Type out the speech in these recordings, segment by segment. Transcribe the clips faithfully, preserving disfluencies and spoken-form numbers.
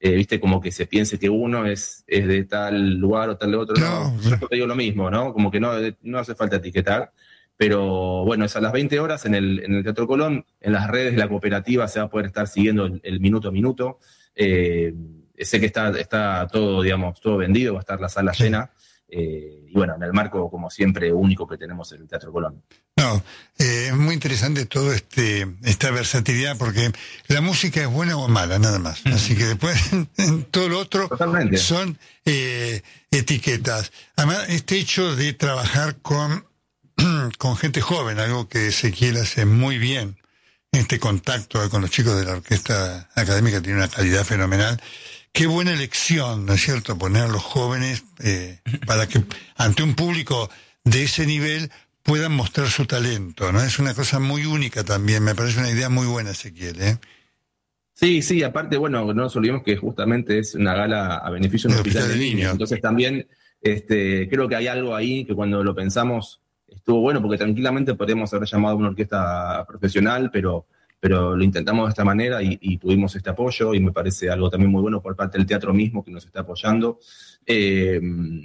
eh, viste, como que se piense que uno es, es de tal lugar o tal de otro. No, no. Yo te digo lo mismo, ¿no? Como que no, no hace falta etiquetar. Pero bueno, es a las veinte horas en el, en el Teatro Colón. En las redes de la cooperativa se va a poder estar siguiendo el, el minuto a minuto. Eh, sé que está, está todo, digamos, todo vendido, va a estar la sala llena. Eh, y bueno, en el marco, como siempre, único que tenemos en el Teatro Colón. No, eh, es muy interesante todo este esta versatilidad, porque la música es buena o mala, nada más. Así que después todo lo otro Totalmente. son eh, etiquetas. Además, este hecho de trabajar con con gente joven, algo que Ezequiel hace muy bien, este contacto con los chicos de la orquesta académica tiene una calidad fenomenal. Qué buena elección, ¿no es cierto?, poner a los jóvenes eh, para que ante un público de ese nivel puedan mostrar su talento, ¿no? Es una cosa muy única también, me parece una idea muy buena, Ezequiel, ¿eh? Sí, sí, aparte, bueno, no nos olvidemos que justamente es una gala a beneficio de un hospital de niños, entonces también este, creo que hay algo ahí que cuando lo pensamos estuvo bueno, porque tranquilamente podríamos haber llamado a una orquesta profesional, pero, pero lo intentamos de esta manera y, y tuvimos este apoyo, y me parece algo también muy bueno por parte del teatro mismo que nos está apoyando. Eh,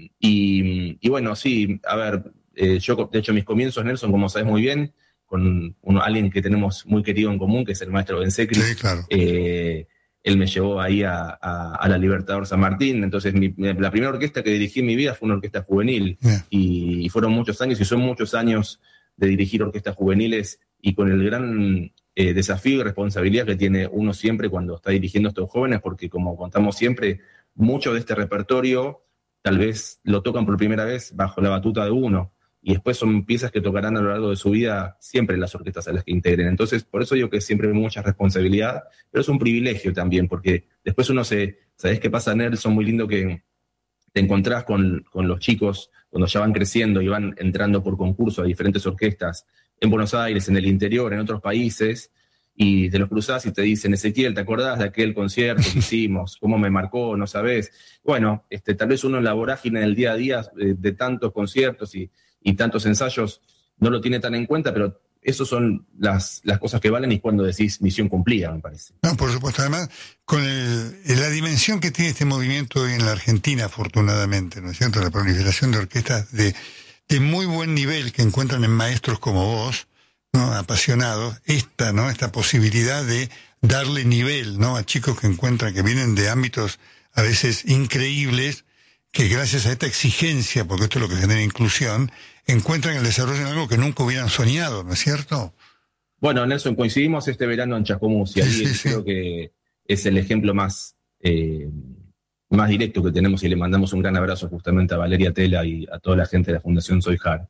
y, y bueno, sí, a ver, eh, yo de hecho mis comienzos, Nelson, como sabes muy bien, con uno, alguien que tenemos muy querido en común, que es el maestro Bensecri. Sí, claro. Eh, él me llevó ahí a, a, a la Libertador San Martín, entonces mi, la primera orquesta que dirigí en mi vida fue una orquesta juvenil, yeah. y, y fueron muchos años, y son muchos años de dirigir orquestas juveniles, y con el gran eh, desafío y responsabilidad que tiene uno siempre cuando está dirigiendo a estos jóvenes, porque como contamos siempre, mucho de este repertorio tal vez lo tocan por primera vez bajo la batuta de uno, y después son piezas que tocarán a lo largo de su vida siempre en las orquestas a las que integren. Entonces, por eso digo que siempre hay mucha responsabilidad, pero es un privilegio también, porque después uno se... ¿Sabés qué pasa, Nelson? Muy lindo que te encontrás con, con los chicos cuando ya van creciendo y van entrando por concurso a diferentes orquestas en Buenos Aires, en el interior, en otros países, y te los cruzás y te dicen, Ezequiel, ¿te acordás de aquel concierto que hicimos? ¿Cómo me marcó? ¿No sabés? Bueno, este, tal vez uno en la vorágine del día a día de, de tantos conciertos y y tantos ensayos no lo tiene tan en cuenta, pero esas son las, las cosas que valen, y cuando decís misión cumplida, me parece. No, por supuesto. Además, con el, la dimensión que tiene este movimiento hoy en la Argentina, afortunadamente, ¿no es cierto?, la proliferación de orquestas de, de muy buen nivel que encuentran en maestros como vos, ¿no?, apasionados, esta, ¿no?, esta posibilidad de darle nivel, ¿no?, a chicos que encuentran, que vienen de ámbitos a veces increíbles, que gracias a esta exigencia, porque esto es lo que genera inclusión, encuentran el desarrollo en algo que nunca hubieran soñado, ¿no es cierto? Bueno, Nelson, coincidimos este verano en Chascomús, y ahí sí, sí, creo sí. que es el ejemplo más, eh, más directo que tenemos, y le mandamos un gran abrazo justamente a Valeria Tela y a toda la gente de la Fundación Soy Jar.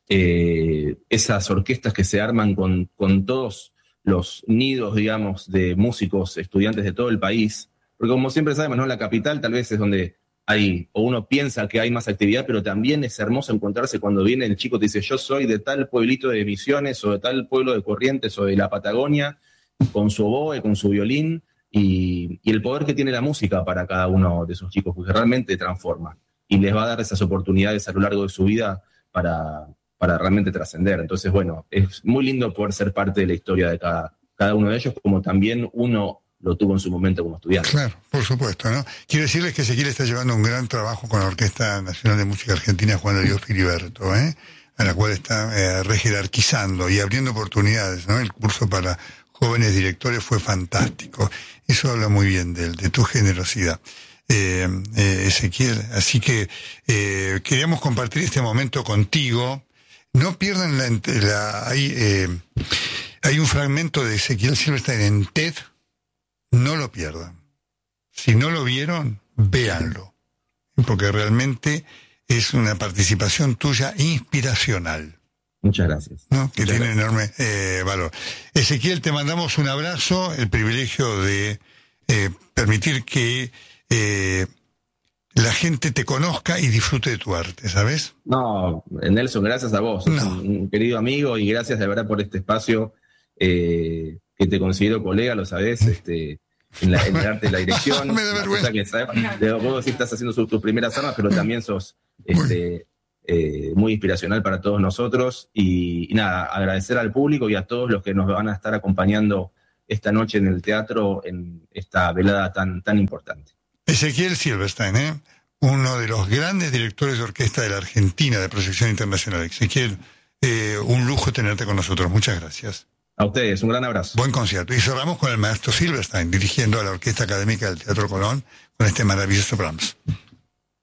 Eh, esas orquestas que se arman con, con todos los nidos, digamos, de músicos, estudiantes de todo el país, porque como siempre sabemos, ¿no?, la capital tal vez es donde hay, o uno piensa que hay más actividad, pero también es hermoso encontrarse cuando viene el chico y te dice, yo soy de tal pueblito de Misiones, o de tal pueblo de Corrientes, o de la Patagonia, con su oboe, con su violín, y, y el poder que tiene la música para cada uno de esos chicos, porque realmente transforma, y les va a dar esas oportunidades a lo largo de su vida para, para realmente trascender. Entonces, bueno, es muy lindo poder ser parte de la historia de cada, cada uno de ellos, como también uno lo tuvo en su momento como estudiante. Claro, por supuesto, ¿no? Quiero decirles que Ezequiel está llevando un gran trabajo con la Orquesta Nacional de Música Argentina Juan de Dios Filiberto, ¿eh?, a la cual está eh, rejerarquizando y abriendo oportunidades, ¿no? El curso para jóvenes directores fue fantástico. Eso habla muy bien de, de tu generosidad, eh, eh, Ezequiel. Así que eh, queríamos compartir este momento contigo. No pierdan la... la hay, eh, hay un fragmento de Ezequiel Silverstein en TED. No lo pierdan. Si no lo vieron, véanlo, porque realmente es una participación tuya inspiracional. Muchas gracias. ¿No? Que Muchas tiene gracias. enorme eh, valor. Ezequiel, te mandamos un abrazo, el privilegio de eh, permitir que eh, la gente te conozca y disfrute de tu arte, ¿sabes? No, Nelson, gracias a vos, no. un, un querido amigo, y gracias de verdad por este espacio, eh, que te considero colega, lo sabés, este, en, la, en el arte de la dirección. Me da vergüenza. Que, ¿sabes? De vos sí estás haciendo sus, tus primeras armas, pero también sos este, eh, muy inspiracional para todos nosotros. Y, y nada, agradecer al público y a todos los que nos van a estar acompañando esta noche en el teatro, en esta velada tan, tan importante. Ezequiel Silverstein, ¿eh? uno de los grandes directores de orquesta de la Argentina de proyección internacional. Ezequiel, eh, un lujo tenerte con nosotros. Muchas gracias. A ustedes, un gran abrazo. Buen concierto. Y cerramos con el maestro Silverstein, dirigiendo a la Orquesta Académica del Teatro Colón, con este maravilloso Brahms.